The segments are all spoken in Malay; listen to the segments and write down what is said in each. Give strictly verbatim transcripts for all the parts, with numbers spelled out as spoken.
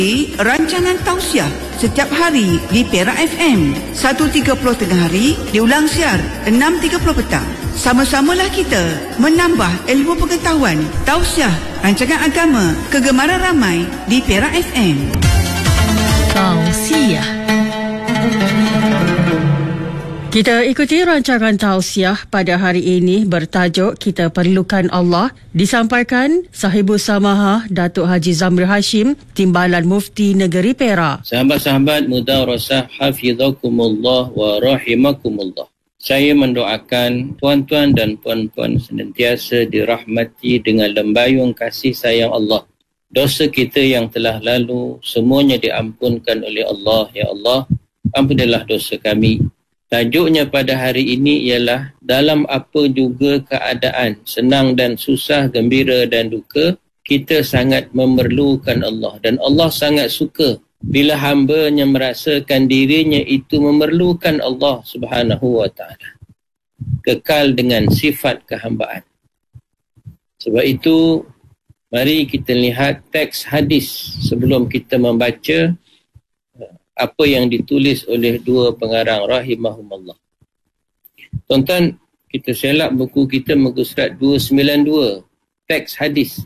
Rancangan tausiah setiap hari di Perak F M seratus tiga puluh tengah hari, diulang siar enam tiga puluh petang. Sama-samalah kita menambah ilmu pengetahuan. Tausiah, rancangan agama kegemaran ramai di Perak F M. Tausiah. Kita ikuti rancangan tausiah pada hari ini bertajuk Kita Perlukan Allah, disampaikan Sahibus Samahah Datuk Haji Zamri Hashim, Timbalan Mufti Negeri Perak. Sahabat-sahabat Mudarasah hafizakumullah wa rahimakumullah. Saya mendoakan tuan-tuan dan puan-puan senantiasa dirahmati dengan lembayung kasih sayang Allah. Dosa kita yang telah lalu semuanya diampunkan oleh Allah. Ya Allah, ampunilah dosa kami. Tajuknya pada hari ini ialah dalam apa juga keadaan, senang dan susah, gembira dan duka, kita sangat memerlukan Allah. Dan Allah sangat suka bila hamba-Nya merasakan dirinya itu memerlukan Allah Subhanahu wa taala. Kekal dengan sifat kehambaan. Sebab itu, mari kita lihat teks hadis sebelum kita membaca apa yang ditulis oleh dua pengarang rahimahumullah. Tuan-tuan, kita selak buku kita muka surat dua sembilan dua, teks hadis.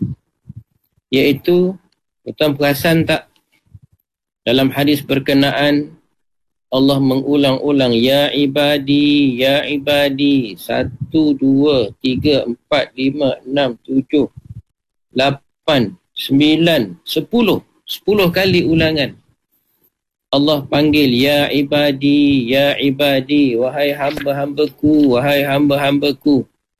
Iaitu, tuan-tuan perasan tak? Dalam hadis berkenaan, Allah mengulang-ulang, Ya ibadi, Ya ibadi, satu, dua, tiga, empat, lima, enam, tujuh, lapan, sembilan, sepuluh. Sepuluh kali ulangan. Allah panggil, Ya ibadi, Ya ibadi, wahai hamba-hambaku, wahai hamba-hambaku.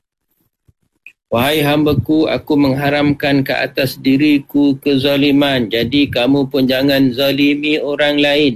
Wahai hambaku, aku mengharamkan ke atas diriku kezaliman. Jadi kamu pun jangan zalimi orang lain.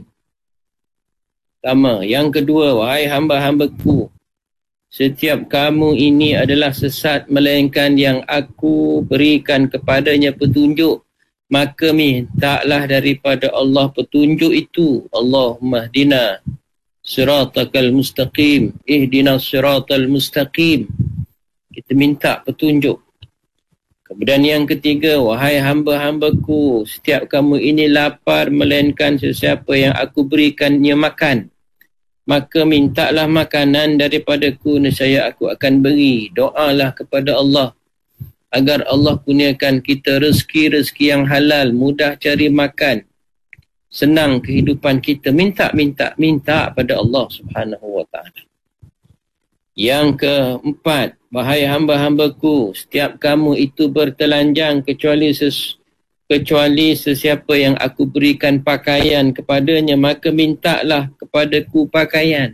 Pertama. Yang kedua, wahai hamba-hambaku, setiap kamu ini adalah sesat melainkan yang aku berikan kepadanya petunjuk. Maka mintalah daripada Allah petunjuk itu. Allahumma hdina siratakal mustaqim. Ihdina siratal mustaqim. Kita minta petunjuk. Kemudian yang ketiga, wahai hamba-hambaku, setiap kamu ini lapar melainkan sesiapa yang aku berikannya makan. Maka mintalah makanan daripadaku, nescaya aku akan beri. Doalah kepada Allah agar Allah kurniakan kita rezeki-rezeki yang halal, mudah cari makan, senang kehidupan kita. Minta, minta, minta pada Allah Subhanahu wa taala. Yang keempat, wahai hamba-hambaku, setiap kamu itu bertelanjang kecuali ses, kecuali sesiapa yang aku berikan pakaian kepadanya, maka mintalah kepadaku pakaian.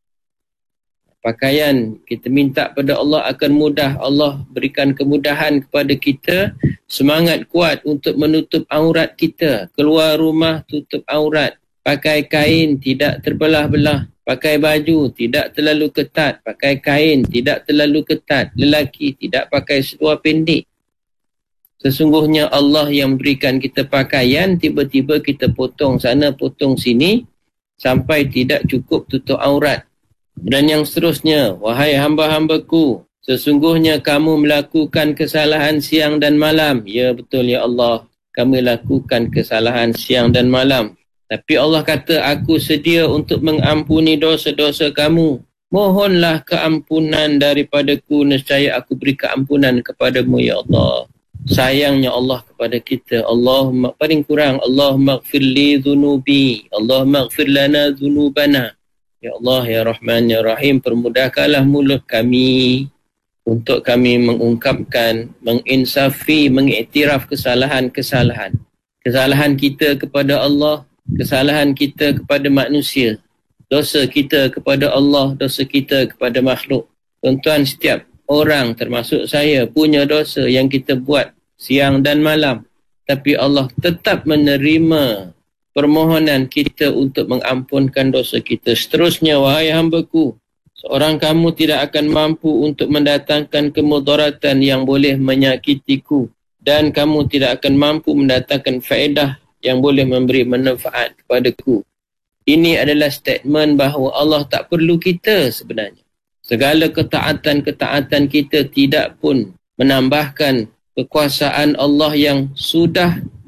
Pakaian, kita minta pada Allah akan mudah. Allah berikan kemudahan kepada kita, semangat kuat untuk menutup aurat kita. Keluar rumah, tutup aurat. Pakai kain, tidak terbelah-belah. Pakai baju, tidak terlalu ketat. Pakai kain, tidak terlalu ketat. Lelaki, tidak pakai seluar pendek. Sesungguhnya Allah yang berikan kita pakaian, tiba-tiba kita potong sana, potong sini, sampai tidak cukup tutup aurat. Dan yang seterusnya, wahai hamba-hambaku, sesungguhnya kamu melakukan kesalahan siang dan malam. Ya betul ya Allah, kami lakukan kesalahan siang dan malam. Tapi Allah kata, aku sedia untuk mengampuni dosa-dosa kamu. Mohonlah keampunan daripadaku, nescaya aku beri keampunan kepadamu ya Allah. Sayangnya Allah kepada kita. Allahumma, paling kurang, Allahumma gfir li dhunubi, Allahumma gfir lana dhunubana. Ya Allah, Ya Rahman, Ya Rahim, permudahkanlah mulut kami untuk kami mengungkapkan, menginsafi, mengiktiraf kesalahan-kesalahan. Kesalahan kita kepada Allah, kesalahan kita kepada manusia. Dosa kita kepada Allah, dosa kita kepada makhluk. Tuan-tuan, setiap orang termasuk saya punya dosa yang kita buat siang dan malam. Tapi Allah tetap menerima permohonan kita untuk mengampunkan dosa kita. Seterusnya, wahai hambaku, seorang kamu tidak akan mampu untuk mendatangkan kemudaratan yang boleh menyakitiku, dan kamu tidak akan mampu mendatangkan faedah yang boleh memberi manfaat kepadaku. Ini adalah statement bahawa Allah tak perlu kita sebenarnya. Segala ketaatan-ketaatan kita tidak pun menambahkan kekuasaan Allah yang sudah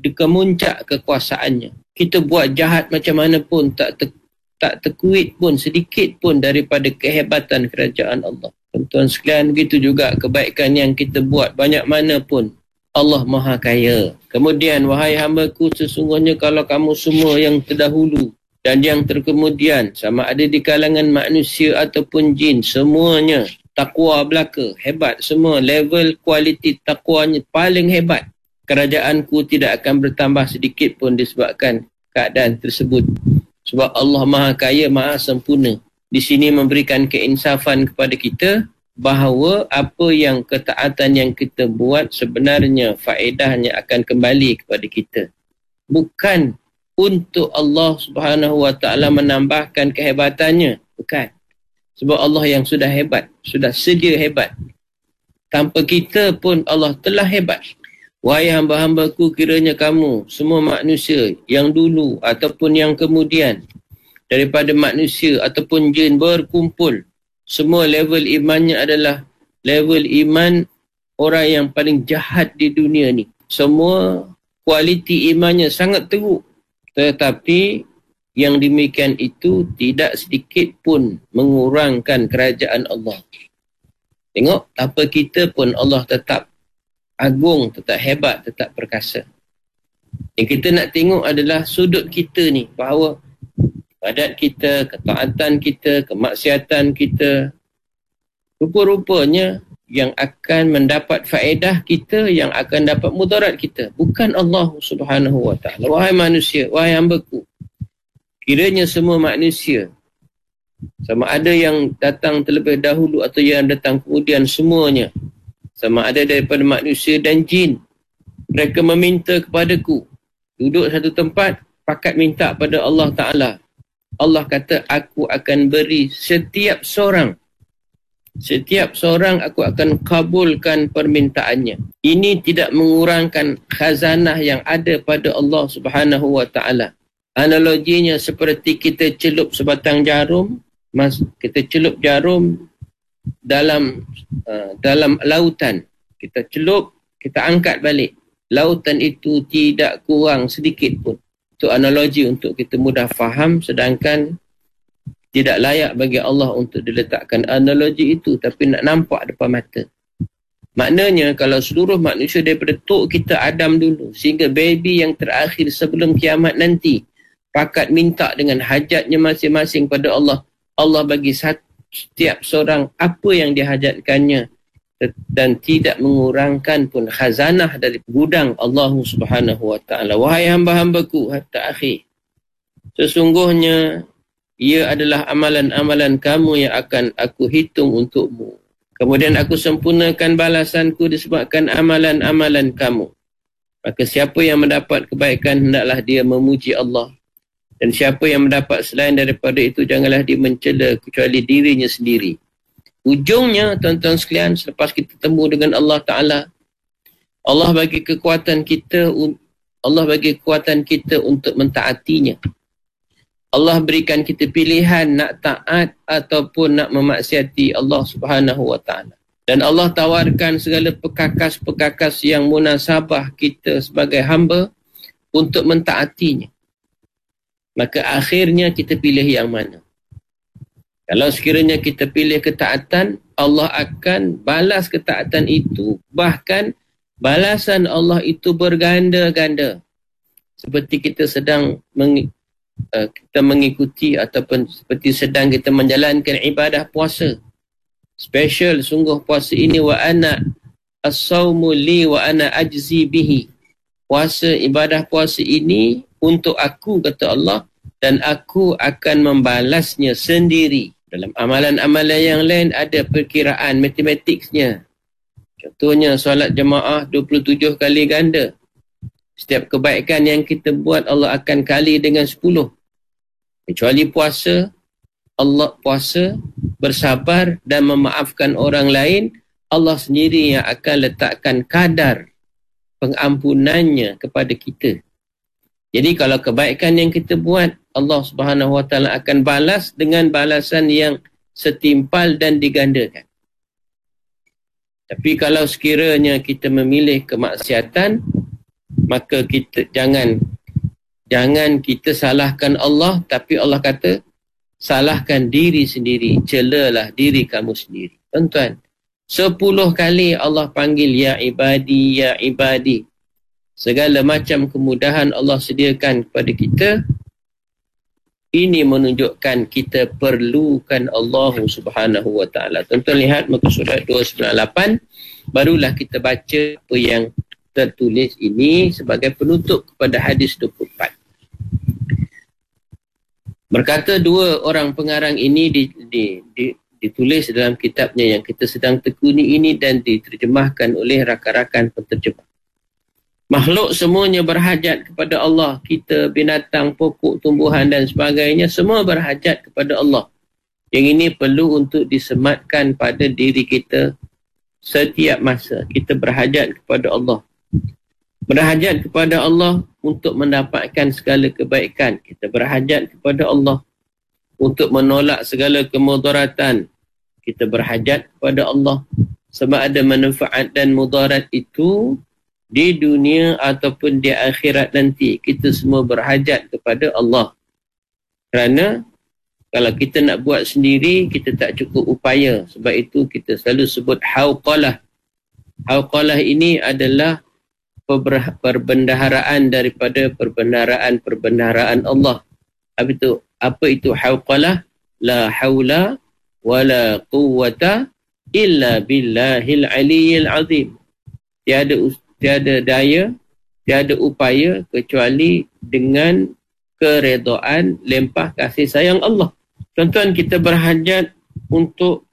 di kemuncak kekuasaannya. Kita buat jahat macam mana pun tak ter, tak terkuit pun sedikit pun daripada kehebatan kerajaan Allah. Tuan-tuan sekalian, begitu juga kebaikan yang kita buat banyak mana pun, Allah Maha Kaya. Kemudian, wahai hamba-Ku, sesungguhnya kalau kamu semua yang terdahulu dan yang terkemudian, sama ada di kalangan manusia ataupun jin, semuanya takwa belaka, hebat semua, level kualiti takwanya paling hebat. Kerajaanku tidak akan bertambah sedikit pun disebabkan keadaan tersebut. Sebab Allah Maha Kaya, Maha Sempurna. Di sini memberikan keinsafan kepada kita bahawa apa yang ketaatan yang kita buat sebenarnya faedahnya akan kembali kepada kita. Bukan untuk Allah Subhanahu Wa Taala menambahkan kehebatannya. Bukan. Sebab Allah yang sudah hebat, sudah sedia hebat. Tanpa kita pun Allah telah hebat. Wahai hamba-hambaku, kiranya kamu, semua manusia yang dulu ataupun yang kemudian, daripada manusia ataupun jin berkumpul, semua level imannya adalah level iman orang yang paling jahat di dunia ni. Semua kualiti imannya sangat teruk. Tetapi yang demikian itu tidak sedikit pun mengurangkan kerajaan Allah. Tengok, tanpa kita pun Allah tetap agung, tetap hebat, tetap perkasa. Yang kita nak tengok adalah sudut kita ni, bahawa ibadat kita, ketaatan kita, kemaksiatan kita, rupa-rupanya yang akan mendapat faedah kita, yang akan dapat mudarat kita, bukan Allah Subhanahu Wa Taala. Wahai manusia, wahai hamba-Ku, kiranya semua manusia, sama ada yang datang terlebih dahulu atau yang datang kemudian, semuanya, sama ada daripada manusia dan jin, mereka meminta kepadaku, duduk satu tempat, pakat minta pada Allah Ta'ala. Allah kata, aku akan beri setiap seorang, setiap seorang aku akan kabulkan permintaannya. Ini tidak mengurangkan khazanah yang ada pada Allah Subhanahu Wa Ta'ala. Analoginya seperti kita celup sebatang jarum, mas, kita celup jarum dalam uh, dalam lautan. Kita celup, kita angkat balik. Lautan itu tidak kurang sedikit pun. Itu analogi untuk kita mudah faham, sedangkan tidak layak bagi Allah untuk diletakkan analogi itu, tapi nak nampak depan mata. Maknanya kalau seluruh manusia daripada tok kita Adam dulu sehingga baby yang terakhir sebelum kiamat nanti pakat minta dengan hajatnya masing-masing pada Allah, Allah bagi satu, setiap seorang apa yang dihajatkannya dan tidak mengurangkan pun khazanah dari gudang Allah Subhanahu Wa Taala. Wahai hamba-hambaku, hatta akhir, sesungguhnya ia adalah amalan-amalan kamu yang akan aku hitung untukmu. Kemudian aku sempurnakan balasanku disebabkan amalan-amalan kamu. Maka siapa yang mendapat kebaikan, hendaklah dia memuji Allah. Dan siapa yang mendapat selain daripada itu, janganlah dia mencela kecuali dirinya sendiri. Ujungnya, tuan-tuan sekalian, selepas kita temu dengan Allah Ta'ala, Allah bagi kekuatan kita, Allah bagi kekuatan kita untuk mentaatinya. Allah berikan kita pilihan nak taat ataupun nak memaksiati Allah Subhanahu Wa Ta'ala. Dan Allah tawarkan segala pekakas-pekakas yang munasabah kita sebagai hamba untuk mentaatinya. Maka akhirnya kita pilih yang mana? Kalau sekiranya kita pilih ketaatan, Allah akan balas ketaatan itu. Bahkan balasan Allah itu berganda-ganda. Seperti kita sedang meng, uh, kita mengikuti ataupun seperti sedang kita menjalankan ibadah puasa. Special sungguh puasa ini, wa ana as-sawmu li wa ana ajzi bihi. Puasa, ibadah puasa ini untuk aku, kata Allah, dan aku akan membalasnya sendiri. Dalam amalan-amalan yang lain ada perkiraan matematiknya. Contohnya solat jemaah dua puluh tujuh kali ganda. Setiap kebaikan yang kita buat Allah akan kali dengan sepuluh. Kecuali puasa, Allah puasa, bersabar dan memaafkan orang lain, Allah sendiri yang akan letakkan kadar pengampunannya kepada kita. Jadi kalau kebaikan yang kita buat, Allah Subhanahu Wa Taala akan balas dengan balasan yang setimpal dan digandakan. Tapi kalau sekiranya kita memilih kemaksiatan, maka kita jangan jangan kita salahkan Allah, tapi Allah kata salahkan diri sendiri, celalah diri kamu sendiri. Tuan-tuan, sepuluh kali Allah panggil ya ibadi, ya ibadi. Segala macam kemudahan Allah sediakan kepada kita. Ini menunjukkan kita perlukan Allah Subhanahu Wa Taala. Tuan-tuan lihat muka surat dua sembilan lapan, barulah kita baca apa yang tertulis ini sebagai penutup kepada hadis dua puluh empat. Berkata dua orang pengarang ini di, di, di, ditulis dalam kitabnya yang kita sedang tekuni ini dan diterjemahkan oleh rakan-rakan penterjemah. Makhluk semuanya berhajat kepada Allah. Kita, binatang, pokok, tumbuhan dan sebagainya, semua berhajat kepada Allah. Yang ini perlu untuk disematkan pada diri kita setiap masa. Kita berhajat kepada Allah. Berhajat kepada Allah untuk mendapatkan segala kebaikan. Kita berhajat kepada Allah untuk menolak segala kemudaratan. Kita berhajat kepada Allah sama ada manfaat dan mudarat itu di dunia ataupun di akhirat nanti. Kita semua berhajat kepada Allah. Kerana kalau kita nak buat sendiri, kita tak cukup upaya. Sebab itu kita selalu sebut hauqalah. Hauqalah ini adalah perbendaharaan daripada perbendaharaan-perbendaharaan Allah. Apa itu? Apa itu hauqalah? La haula wa la quwwata illa billahil aliyyil azim. Tiada tiada daya, tiada upaya kecuali dengan keredaan lempah kasih sayang Allah. Tuan-tuan, kita berhajat untuk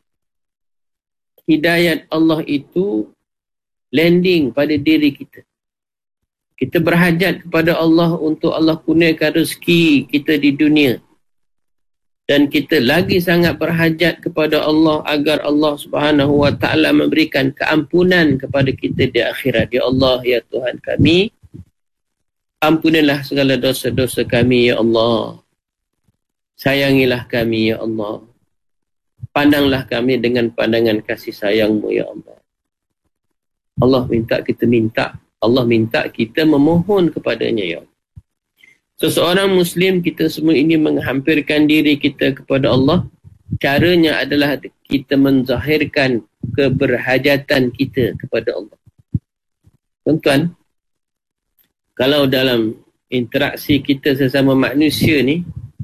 hidayat Allah itu landing pada diri kita. Kita berhajat kepada Allah untuk Allah kurniakan rezeki kita di dunia. Dan kita lagi sangat berhajat kepada Allah agar Allah Subhanahu Wa Taala memberikan keampunan kepada kita di akhirat. Ya Allah, ya Tuhan kami, ampunilah segala dosa-dosa kami, ya Allah. Sayangilah kami, ya Allah. Pandanglah kami dengan pandangan kasih sayang-Mu, ya Allah. Allah minta kita minta. Allah minta kita memohon kepadanya, ya Allah. Seseorang Muslim, kita semua ini menghampirkan diri kita kepada Allah. Caranya adalah kita menzahirkan keberhajatan kita kepada Allah. Tuan-tuan, kalau dalam interaksi kita sesama manusia ni,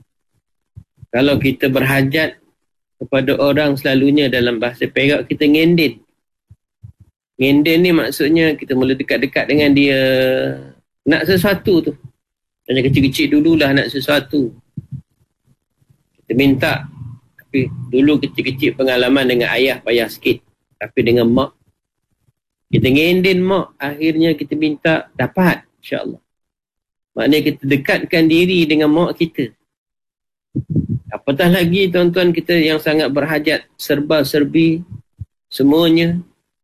kalau kita berhajat kepada orang, selalunya dalam bahasa Perak kita ngendin. Ngendin ni maksudnya kita mula dekat-dekat dengan dia, nak sesuatu tu. Dan kecil-kecil dululah nak sesuatu. Kita minta. Tapi dulu kecil-kecil pengalaman dengan ayah payah sikit. Tapi dengan mak, kita ngendin mak. Akhirnya kita minta, dapat. InsyaAllah. Maknanya kita dekatkan diri dengan mak kita. Apatah lagi tuan-tuan kita yang sangat berhajat, serba-serbi, semuanya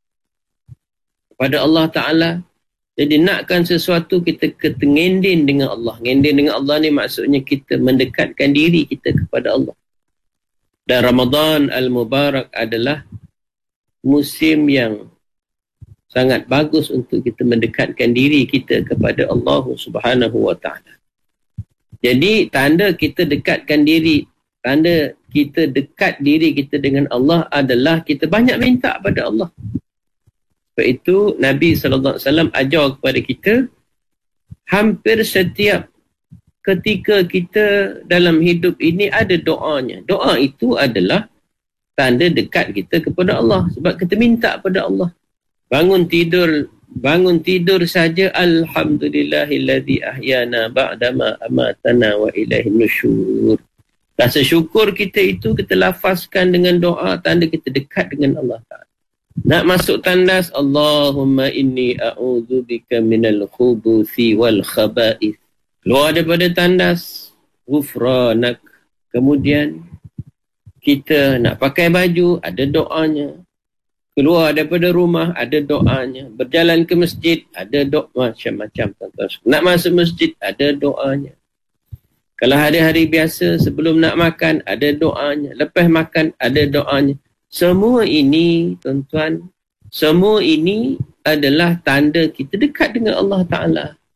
kepada Allah Ta'ala. Jadi nakkan sesuatu, kita ketengendin dengan Allah. Ngendin dengan Allah ni maksudnya kita mendekatkan diri kita kepada Allah. Dan Ramadan Al-Mubarak adalah musim yang sangat bagus untuk kita mendekatkan diri kita kepada Allah Subhanahu Wa Taala. Jadi tanda kita dekatkan diri, tanda kita dekat diri kita dengan Allah adalah kita banyak minta pada Allah. Sebab itu Nabi sallallahu alaihi wasallam ajar kepada kita, hampir setiap ketika kita dalam hidup ini ada doanya. Doa itu adalah tanda dekat kita kepada Allah. Sebab kita minta pada Allah. Bangun tidur, bangun tidur saja, alhamdulillahilladzi ahyana ba'dama amatana wa ilaihin nusyur. Rasa syukur kita itu kita lafazkan dengan doa, tanda kita dekat dengan Allah Ta'ala. Nak masuk tandas, Allahumma inni a'udzubika minal khubuthi wal khaba'ith. Keluar daripada tandas, ghufranak. Kemudian kita nak pakai baju, ada doanya. Keluar daripada rumah, ada doanya. Berjalan ke masjid, ada doa macam-macam. Nak masuk masjid, ada doanya. Kalau hari-hari biasa sebelum nak makan, ada doanya. Lepas makan, ada doanya. Semua ini, tuan-tuan, semua ini adalah tanda kita dekat dengan Allah Ta'ala.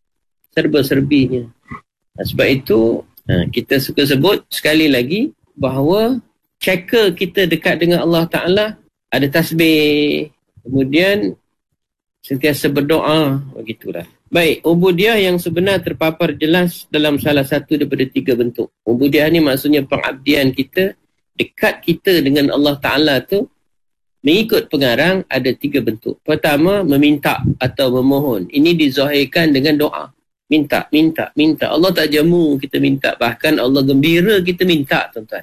serba-serbinya. Sebab itu kita suka sebut sekali lagi bahawa checker kita dekat dengan Allah Ta'ala ada tasbih, kemudian sentiasa berdoa, begitulah. Baik, ubudiyah yang sebenar terpapar jelas dalam salah satu daripada tiga bentuk. Ubudiyah ni maksudnya pengabdian kita, dekat kita dengan Allah Ta'ala tu mengikut pengarang ada tiga bentuk. Pertama, meminta atau memohon. Ini dizahirkan dengan doa. Minta, minta, minta. Allah tak jamu kita minta. Bahkan Allah gembira kita minta, tuan-tuan.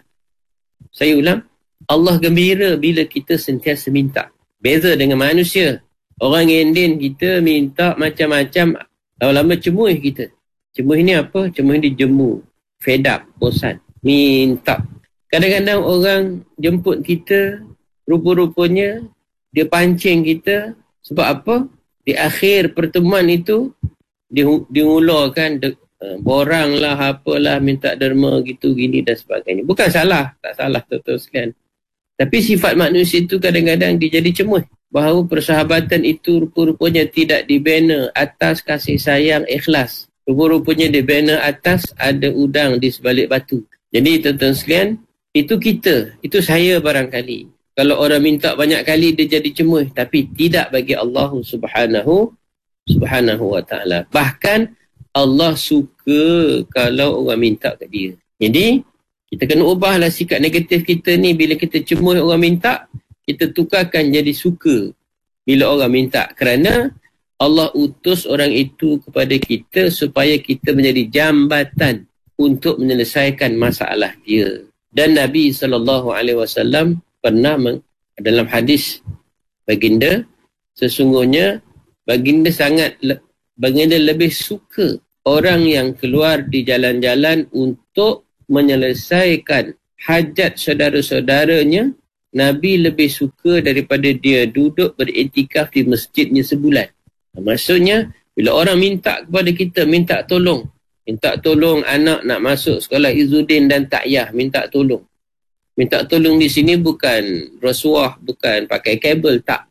Saya ulang. Allah gembira bila kita sentiasa minta. Beza dengan manusia. Orang Indian kita minta macam-macam. Lama-lama cemuh kita. Cemuh ni apa? Cemuh ni jemu. Fed up, bosan. Minta. Kadang-kadang orang jemput kita, rupa-rupanya dia pancing kita. Sebab apa? Di akhir pertemuan itu, dia, dia ulurkan de, uh, borang lah, apalah, minta derma gitu, gini dan sebagainya. Bukan salah, tak salah betul-betul sekalian. Tapi sifat manusia itu kadang-kadang dia jadi cemuh. Bahawa persahabatan itu rupa-rupanya tidak dibina atas kasih sayang ikhlas. Rupa-rupanya dibina atas ada udang di sebalik batu. Jadi tuan-tuan sekalian, itu kita, itu saya barangkali. Kalau orang minta banyak kali dia jadi cemuh, tapi tidak bagi Allah Subhanahu Subhanahu wa ta'ala. Bahkan Allah suka kalau orang minta ke dia. Jadi kita kena ubahlah sikap negatif kita ni. Bila kita cemuh orang minta, kita tukarkan jadi suka bila orang minta. Kerana Allah utus orang itu kepada kita supaya kita menjadi jambatan untuk menyelesaikan masalah dia. Dan Nabi sallallahu alaihi wasallam pernah meng- dalam hadis baginda, sesungguhnya baginda sangat le- baginda lebih suka orang yang keluar di jalan-jalan untuk menyelesaikan hajat saudara-saudaranya. Nabi lebih suka daripada dia duduk beriktikaf di masjidnya sebulan. Maksudnya, bila orang minta kepada kita, minta tolong. Minta tolong anak nak masuk sekolah Izzuddin dan Ta'yah, minta tolong. Minta tolong di sini bukan rasuah, bukan pakai kabel, tak.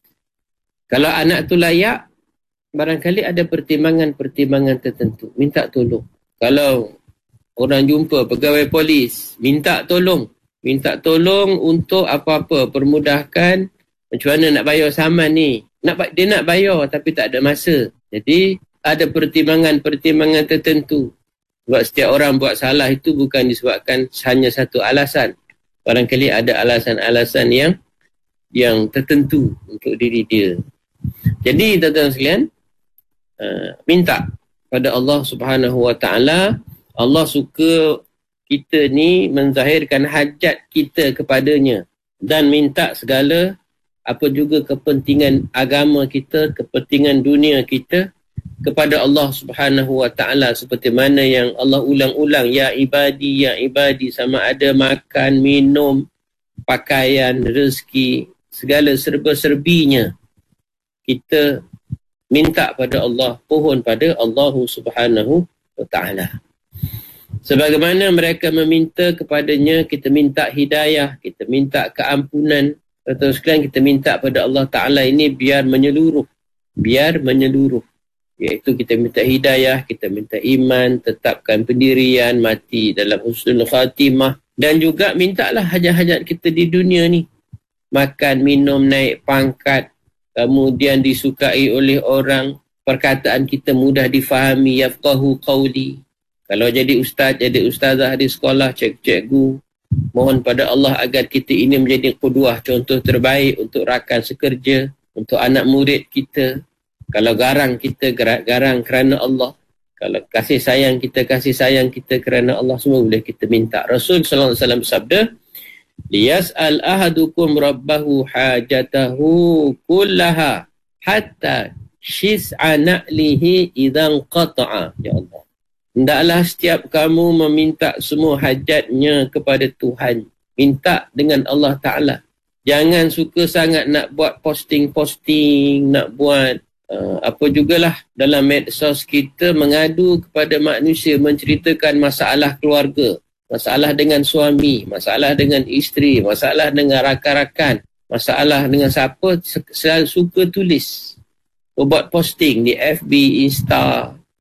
Kalau anak tu layak, barangkali ada pertimbangan-pertimbangan tertentu. Minta tolong. Kalau orang jumpa pegawai polis, minta tolong. Minta tolong untuk apa-apa, permudahkan macam mana nak bayar saman ni. Nak, dia nak bayar tapi tak ada masa. Jadi ada pertimbangan-pertimbangan tertentu. Sebab setiap orang buat salah itu bukan disebabkan hanya satu alasan. Barangkali ada alasan-alasan yang yang tertentu untuk diri dia. Jadi tuan-tuan sekalian, uh, minta pada Allah Subhanahu wa ta'ala. Allah suka kita ni menzahirkan hajat kita kepadanya dan minta segala apa juga kepentingan agama kita, kepentingan dunia kita kepada Allah Subhanahu wa ta'ala, seperti mana yang Allah ulang-ulang, ya ibadi, ya ibadi, sama ada makan, minum, pakaian, rezeki, segala serba-serbinya kita minta pada Allah, pohon pada Allah Subhanahu wa ta'ala. Sebagaimana mereka meminta kepadanya, kita minta hidayah, kita minta keampunan. Atau sekalian kita minta pada Allah Ta'ala ini biar menyeluruh. Biar menyeluruh. Iaitu kita minta hidayah, kita minta iman, tetapkan pendirian, mati dalam husnul khatimah. Dan juga mintalah hajat-hajat kita di dunia ni. Makan, minum, naik pangkat, kemudian disukai oleh orang, perkataan kita mudah difahami, yafqahu qawli. Kalau jadi ustaz, jadi ustazah di sekolah, cikgu, mohon pada Allah agar kita ini menjadi qudwah, contoh terbaik untuk rakan sekerja, untuk anak murid kita. Kalau garang kita, garang kerana Allah. Kalau kasih sayang kita, kasih sayang kita kerana Allah. Semua boleh kita minta. Rasul sallallahu alaihi wasallam bersabda, liyas'al ahadukum rabbahu hajatahu kullaha hatta shis'a na'lihi idhan qata'a. Ya Allah, hendaklah setiap kamu meminta semua hajatnya kepada Tuhan. Minta dengan Allah Ta'ala. Jangan suka sangat nak buat posting-posting, nak buat uh, apa jugalah dalam medsos kita, mengadu kepada manusia, menceritakan masalah keluarga, masalah dengan suami, masalah dengan isteri, masalah dengan rakan-rakan, masalah dengan siapa, selalu suka tulis. Buat posting di F B, Insta,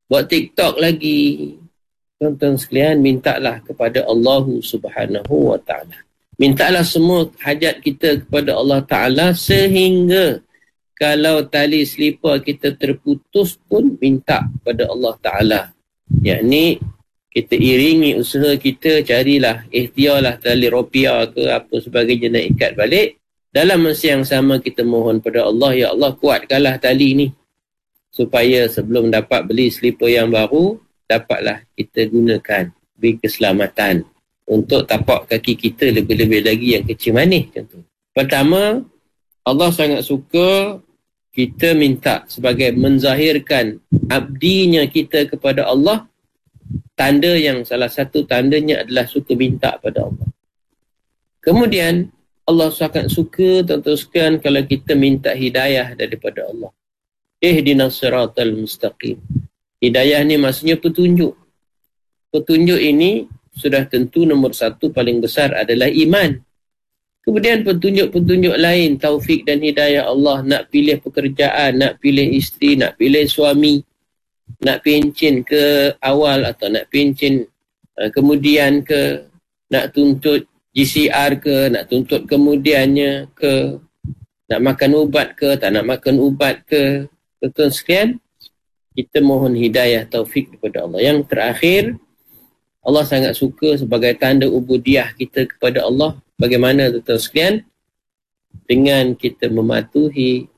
buat TikTok lagi. Tuan-tuan sekalian, mintalah kepada Allah Subhanahu wa ta'ala. Mintalah semua hajat kita kepada Allah Ta'ala, sehingga kalau tali selipar kita terputus pun minta kepada Allah Ta'ala. Yakni kita iringi usaha kita, carilah, ikhtiarlah tali ropiah ke apa sebagainya nak ikat balik. Dalam masa yang sama kita mohon pada Allah, ya Allah kuatkanlah tali ni, supaya sebelum dapat beli selipar yang baru, dapatlah kita gunakan, beri keselamatan untuk tapak kaki kita lebih-lebih lagi yang kecil manis. Contoh. Pertama, Allah sangat suka kita minta sebagai menzahirkan abdinya kita kepada Allah. Tanda yang salah satu tandanya adalah suka minta pada Allah. Kemudian Allah sangat suka, tuan-tuan, kalau kita minta hidayah daripada Allah. Ihdinas siratal mustaqim. Hidayah ni maksudnya petunjuk. Petunjuk ini sudah tentu nombor satu paling besar adalah iman. Kemudian petunjuk-petunjuk lain, taufik dan hidayah Allah, nak pilih pekerjaan, nak pilih isteri, nak pilih suami, nak pencen ke awal atau nak pencen uh, kemudian ke, nak tuntut G C R ke, nak tuntut kemudiannya ke, nak makan ubat ke, tak nak makan ubat ke. Tuan-tuan sekalian, kita mohon hidayah taufik kepada Allah. Yang terakhir, Allah sangat suka sebagai tanda ubudiah kita kepada Allah. Bagaimana tuan-tuan sekalian? Dengan kita mematuhi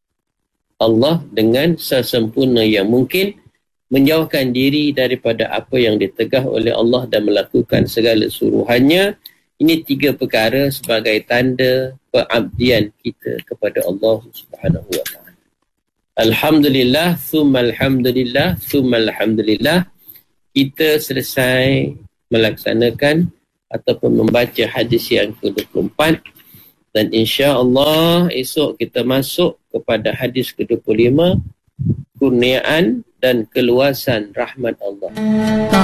Allah dengan sesempurna yang mungkin, menjauhkan diri daripada apa yang ditegah oleh Allah dan melakukan segala suruhannya. Ini tiga perkara sebagai tanda pengabdian kita kepada Allah Subhanahu wa ta'ala. Alhamdulillah, thumma alhamdulillah, thumma alhamdulillah. Kita selesai melaksanakan ataupun membaca hadis yang ke dua puluh empat. Dan insya-Allah esok kita masuk kepada hadis ke dua puluh lima, kurniaan dan keluasan rahmat Allah.